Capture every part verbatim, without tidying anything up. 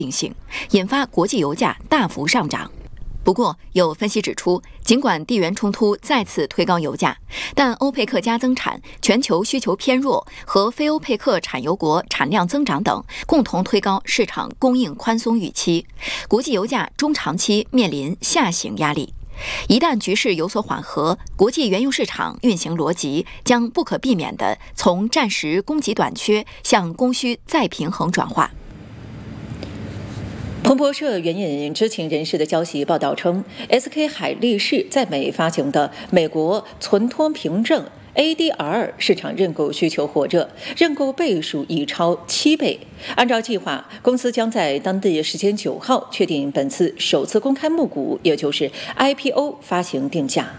定性，引发国际油价大幅上涨。不过，有分析指出，尽管地缘冲突再次推高油价，但欧佩克加增产、全球需求偏弱和非欧佩克产油国产量增长等共同推高市场供应宽松预期，国际油价中长期面临下行压力。一旦局势有所缓和，国际原油市场运行逻辑将不可避免地从暂时供给短缺向供需再平衡转化。 彭博社援引知情人士的消息报道称 ，S K 海力士在美发行的美国存托凭证 A D R 市场认购需求火热，认购倍数已超七倍。按照计划，公司将在当地时间九号确定本次首次公开募股，也就是 I P O 发行定价。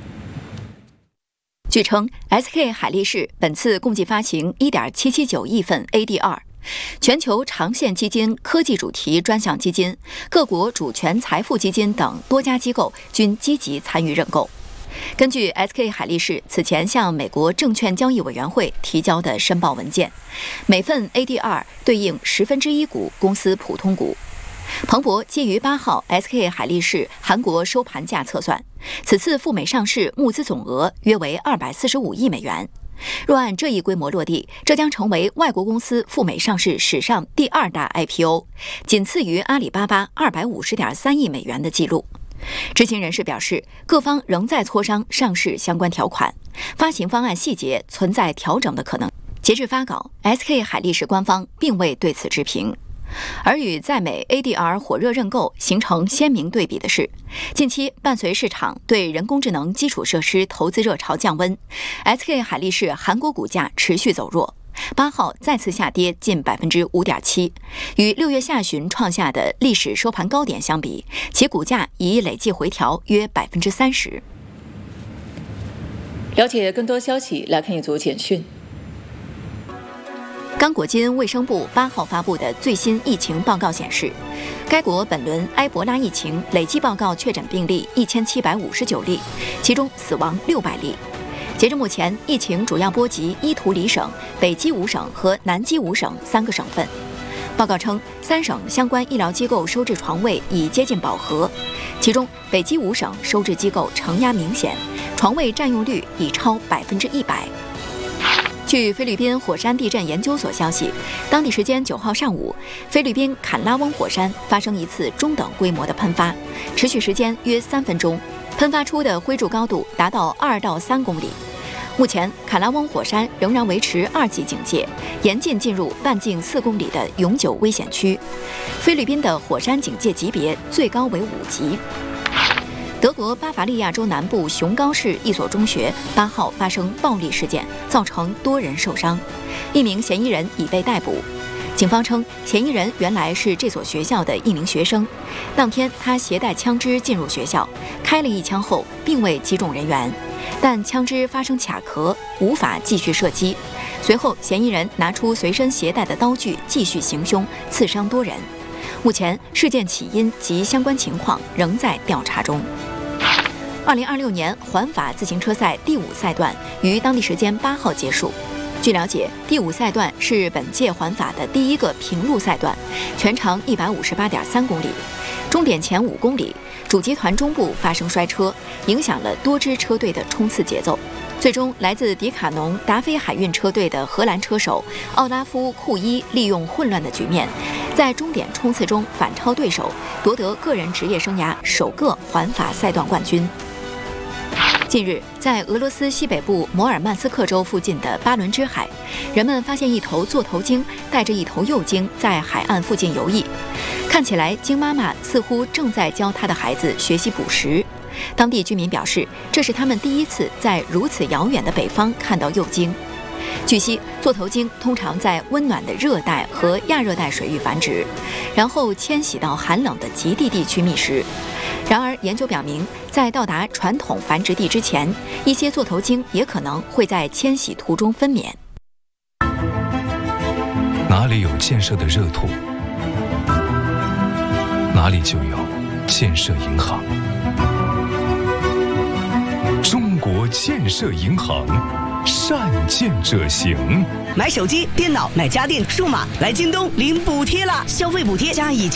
据称 ，S K 海力士本次共计发行 一点七七九亿份 A D R。全球长线基金、科技主题专项基金、各国主权财富基金等多家机构均积极参与认购。根据 S K 海力士此前向美国证券交易委员会提交的申报文件，每份 A D R 对应十分之一股公司普通股。彭博基于八号 S K 海力士韩国收盘价测算，此次赴美上市募资总额约为二百四十五亿美元。若按这一规模落地，这将成为外国公司赴美上市史上第二大 I P O， 仅次于阿里巴巴二百五十点三亿美元的记录。知情人士表示，各方仍在磋商上市相关条款，发行方案细节存在调整的可能。截至发稿 ，S K 海力士官方并未对此置评。而与在美 A D R 火热认购形成鲜明对比的是，近期伴随市场对人工智能基础设施投资热潮降温 ，S K 海力士韩国股价持续走弱，八号再次下跌近百分之五点七，与六月下旬创下的历史收盘高点相比，其股价已累计回调约百分之三十。 了解更多消息，来看一组简讯。 刚果金卫生部八号发布的最新疫情报告显示，该国本轮埃博拉疫情累计报告确诊病例一千七百五十九例，其中死亡六百例。截至目前，疫情主要波及伊图里省、北基伍省和南基伍省三个省份。报告称，三省相关医疗机构收治床位已接近饱和，其中北基伍省收治机构承压明显，床位占用率已超百分之一百。据菲律宾火山地震研究所消息，当地时间九号上午，菲律宾坎拉翁火山发生一次中等规模的喷发，持续时间约三分钟，喷发出的灰柱高度达到二到三公里。目前，坎拉翁火山仍然维持二级警戒，严禁进入半径四公里的永久危险区。菲律宾的火山警戒级别最高为五级。德国巴伐利亚州南部熊高市一所中学八号发生暴力事件，造成多人受伤，一名嫌疑人已被逮捕。警方称，嫌疑人原来是这所学校的一名学生，当天他携带枪支进入学校，开了一枪后并未击中人员，但枪支发生卡壳，无法继续射击。随后，嫌疑人拿出随身携带的刀具继续行凶，刺伤多人。目前，事件起因及相关情况仍在调查中。二零二六年环法自行车赛第五赛段于当地时间八号结束。据了解，第五赛段是本届环法的第一个平路赛段，全长一百五十八点三公里。终点前五公里，主集团中部发生摔车，影响了多支车队的冲刺节奏。最终，来自迪卡侬达菲海运车队的荷兰车手奥拉夫·库伊利用混乱的局面，在终点冲刺中反超对手，夺得个人职业生涯首个环法赛段冠军。近日，在俄罗斯西北部摩尔曼斯克州附近的巴伦支海，人们发现一头座头鲸带着一头幼鲸在海岸附近游弋，看起来鲸妈妈似乎正在教它的孩子学习捕食。当地居民表示，这是他们第一次在如此遥远的北方看到幼鲸。据悉，座头鲸通常在温暖的热带和亚热带水域繁殖，然后迁徙到寒冷的极地地区觅食。然而，研究表明，在到达传统繁殖地之前，一些座头鲸也可能会在迁徙途中分娩。 哪里有建设的热土，哪里就有建设银行。中国建设银行，善建者行。 买手机、电脑、买家电、数码，来京东领补贴啦！消费补贴加已经。